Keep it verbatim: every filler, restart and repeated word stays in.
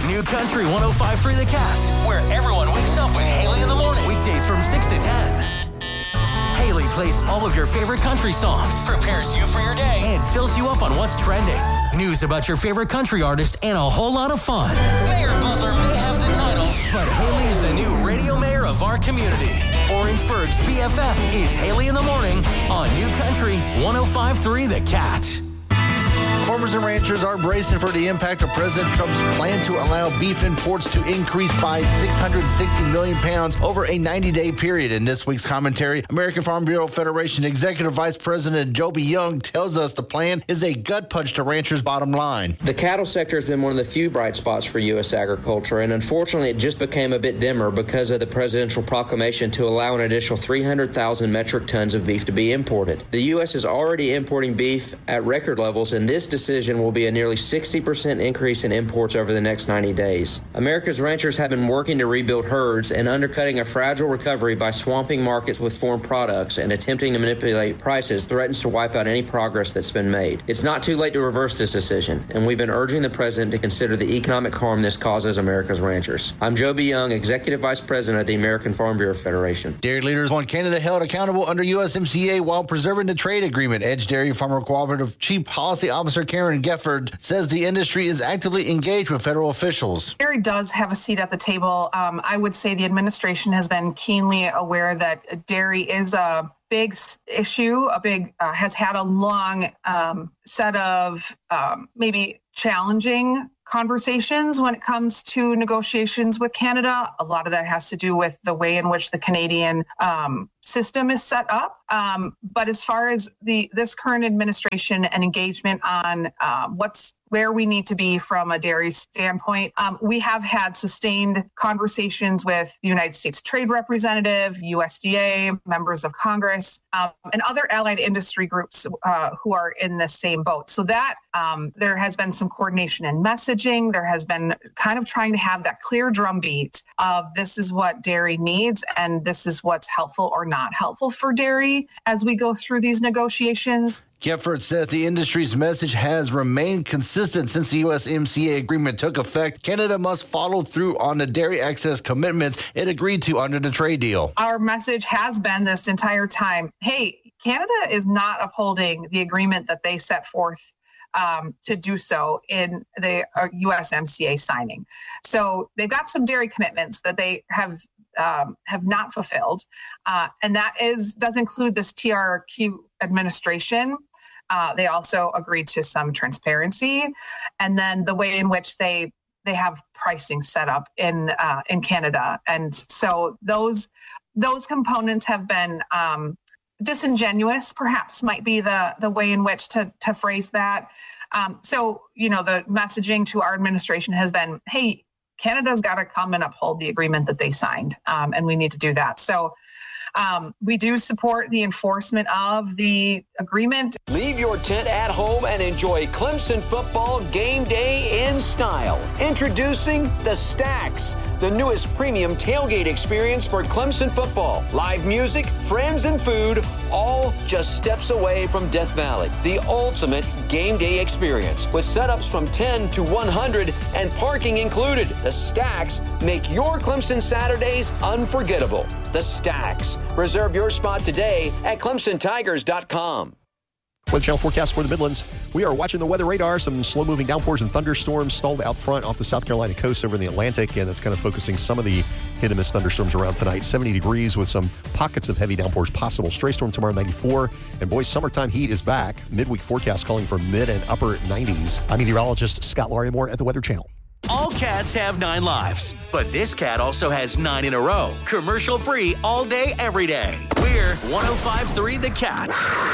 New Country one oh five point three The Cat, where everyone wakes up with Haley in the morning. Weekdays from six to ten. Haley plays all of your favorite country songs, prepares you for your day, and fills you up on what's trending. News about your favorite country artist and a whole lot of fun. Mayor Butler may have the title, but Haley is the new radio mayor of our community. Orangeburg's B F F is Haley in the morning on New Country one oh five point three The Cat. Farmers and ranchers are bracing for the impact of President Trump's plan to allow beef imports to increase by six hundred sixty million pounds over a ninety-day period. In this week's commentary, American Farm Bureau Federation Executive Vice President Joby Young tells us the plan is a gut punch to ranchers' bottom line. The cattle sector has been one of the few bright spots for U S agriculture, and unfortunately it just became a bit dimmer because of the presidential proclamation to allow an additional three hundred thousand metric tons of beef to be imported. The U S is already importing beef at record levels, and this decision will be a nearly sixty percent increase in imports over the next ninety days. America's ranchers have been working to rebuild herds and undercutting a fragile recovery by swamping markets with foreign products and attempting to manipulate prices threatens to wipe out any progress that's been made. It's not too late to reverse this decision, and we've been urging the president to consider the economic harm this causes America's ranchers. I'm Joby Young, Executive Vice President of the American Farm Bureau Federation. Dairy leaders want Canada held accountable under U S M C A while preserving the trade agreement. Edge Dairy Farmer Cooperative Chief Policy Officer Karen Gefford says the industry is actively engaged with federal officials. Dairy does have a seat at the table. Um, I would say the administration has been keenly aware that dairy is a big issue, a big, uh, has had a long um, set of um, maybe challenging conversations when it comes to negotiations with Canada. A lot of that has to do with the way in which the Canadian um, system is set up. Um, but as far as the this current administration and engagement on um, what's where we need to be from a dairy standpoint, um, we have had sustained conversations with the United States Trade Representative, U S D A, members of Congress, um, and other allied industry groups uh, who are in the same boat. So that um, there has been some coordination and messaging. There has been kind of trying to have that clear drumbeat of this is what dairy needs and this is what's helpful or not helpful for dairy as we go through these negotiations. Gefford says the industry's message has remained consistent since the U S M C A agreement took effect. Canada must follow through on the dairy access commitments it agreed to under the trade deal. Our message has been this entire time, hey, Canada is not upholding the agreement that they set forth Um, to do so in the uh, U S M C A signing. So they've got some dairy commitments that they have um, have not fulfilled, uh, and that is does include this T R Q administration. Uh, they also agreed to some transparency, and then the way in which they they have pricing set up in uh, in Canada, and so those those components have been um, disingenuous, perhaps might be the the way in which to to phrase that. Um, so, you know, the messaging to our administration has been, hey, Canada's got to come and uphold the agreement that they signed, um, and we need to do that. So um, we do support the enforcement of the agreement. Leave your tent at home and enjoy Clemson football game day in style. Introducing the Stacks, the newest premium tailgate experience for Clemson football. Live music, friends, and food, all just steps away from Death Valley. The ultimate game day experience with setups from ten to one hundred and parking included. The Stacks make your Clemson Saturdays unforgettable. The Stacks. Reserve your spot today at clemson tigers dot com. Weather Channel forecast for the Midlands. We are watching the weather radar. Some slow-moving downpours and thunderstorms stalled out front off the South Carolina coast over in the Atlantic, and that's kind of focusing some of the hit-and-miss thunderstorms around tonight. seventy degrees with some pockets of heavy downpours possible. Stray storm tomorrow, ninety-four. And boys, summertime heat is back. Midweek forecast calling for mid and upper nineties. I'm meteorologist Scott Larimore at the Weather Channel. All cats have nine lives, but this cat also has nine in a row. Commercial-free all day, every day. We're one oh five point three The Cat.